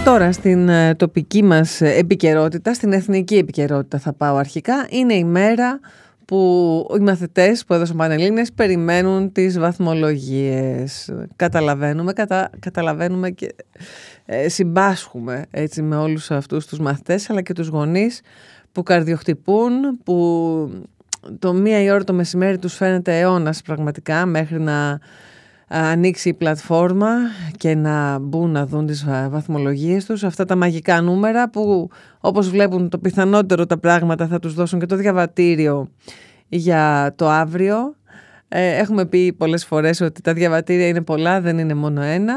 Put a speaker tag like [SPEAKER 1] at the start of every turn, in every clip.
[SPEAKER 1] Τώρα στην τοπική μας επικαιρότητα, στην εθνική επικαιρότητα θα πάω αρχικά. Είναι η μέρα που οι μαθητές που έδωσαν Πανελλήνιες περιμένουν τις βαθμολογίες. Καταλαβαίνουμε και συμπάσχουμε έτσι με όλους αυτούς τους μαθητές, αλλά και τους γονείς που καρδιοχτυπούν, που το 1 η ώρα το μεσημέρι τους φαίνεται αιώνας πραγματικά, μέχρι να ανοίξει η πλατφόρμα και να μπουν να δουν τις βαθμολογίες τους. Αυτά τα μαγικά νούμερα που, όπως βλέπουν το πιθανότερο τα πράγματα, θα τους δώσουν και το διαβατήριο για το αύριο. Έχουμε πει πολλές φορές ότι τα διαβατήρια είναι πολλά, δεν είναι μόνο ένα.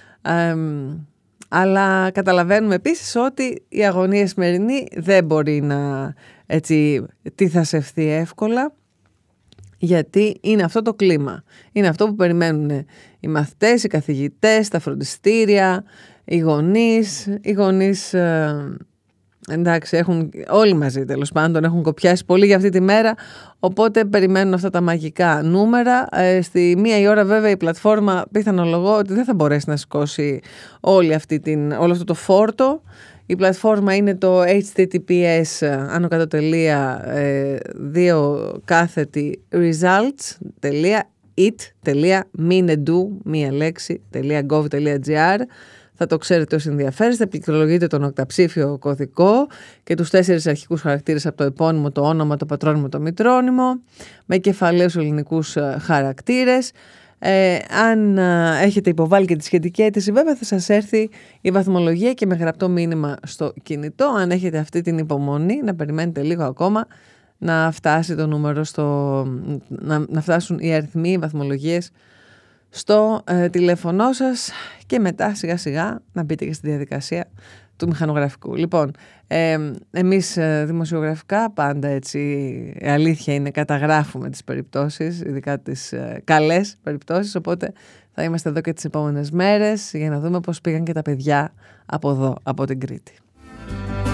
[SPEAKER 1] Αλλά καταλαβαίνουμε επίσης ότι η αγωνία σημερινή δεν μπορεί να τυθασευθεί εύκολα, γιατί είναι αυτό το κλίμα. Είναι αυτό που περιμένουν οι μαθητές, οι καθηγητές, τα φροντιστήρια, οι γονείς. Οι γονείς, εντάξει, έχουν όλοι μαζί τέλος πάντων, έχουν κοπιάσει πολύ για αυτή τη μέρα, οπότε περιμένουν αυτά τα μαγικά νούμερα. Στη 1 η ώρα βέβαια η πλατφόρμα πιθανολογώ ότι δεν θα μπορέσει να σηκώσει όλο αυτό το φόρτο. Η πλατφόρμα είναι το https://results.it.minedu.gov.gr. Θα το ξέρετε όσοι ενδιαφέρεστε. Πληκτρολογείτε τον οκταψήφιο κωδικό και τους 4 αρχικούς χαρακτήρες από το επώνυμο, το όνομα, το πατρόνυμο, το μητρόνυμο, με κεφαλαίους ελληνικούς χαρακτήρες. Αν έχετε υποβάλει και τη σχετική αίτηση, βέβαια θα σας έρθει η βαθμολογία και με γραπτό μήνυμα στο κινητό. Αν έχετε αυτή την υπομονή, να περιμένετε λίγο ακόμα να φτάσει το νούμερο να φτάσουν οι αριθμοί, οι βαθμολογίες στο τηλέφωνό σας και μετά σιγά σιγά να μπείτε και στη διαδικασία του μηχανογραφικού. Λοιπόν, εμείς δημοσιογραφικά πάντα έτσι, η αλήθεια είναι, καταγράφουμε τις περιπτώσεις, ειδικά τις καλές περιπτώσεις, οπότε θα είμαστε εδώ και τις επόμενες μέρες για να δούμε πώς πήγαν και τα παιδιά από εδώ, από την Κρήτη.